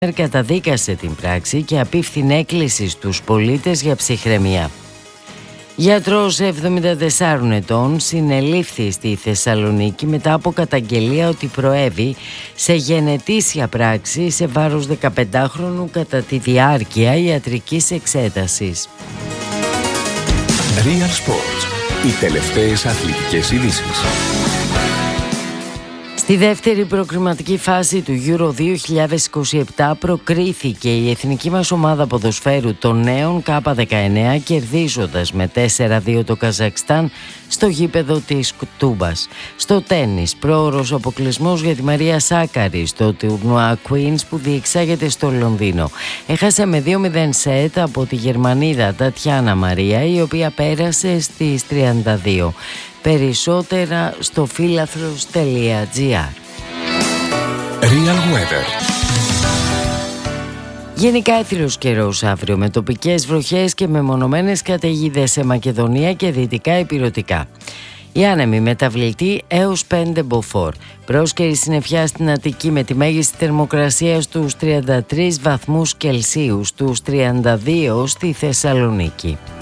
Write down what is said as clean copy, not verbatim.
καταδίκασε την πράξη και απίφθινε έκκληση στους πολίτες για ψυχραιμία. Γιατρός 74 ετών συνελήφθη στη Θεσσαλονίκη μετά από καταγγελία ότι προέβη σε γενετήσια πράξη σε βάρος 15χρονου κατά τη διάρκεια ιατρικής εξέτασης. Real Sports. Οι τελευταίες αθλητικές ειδήσεις. Στη δεύτερη προκριματική φάση του Euro 2027 προκρίθηκε η εθνική μας ομάδα ποδοσφαίρου των νέων K19 κερδίζοντας με 4-2 το Καζακστάν στο γήπεδο της Τούμπας. Στο τένις, πρόωρος αποκλεισμός για τη Μαρία Σάκαρη στο τουρνουά Queens που διεξάγεται στο Λονδίνο. Έχασε με 2-0 σετ από τη Γερμανίδα Τατιάνα Μαρία, η οποία πέρασε στις 32. Περισσότερα στο φίλαθλος.gr. Real Weather. Γενικά έθριος καιρός αύριο με τοπικές βροχές και μεμονωμένες καταιγίδες σε Μακεδονία και δυτικά ηπειρωτικά. Οι άνεμοι μεταβλητή έως 5 μποφόρ. Πρόσκαιρη συννεφιά στην Αττική με τη μέγιστη θερμοκρασία στους 33 βαθμούς Κελσίου, στους 32 στη Θεσσαλονίκη.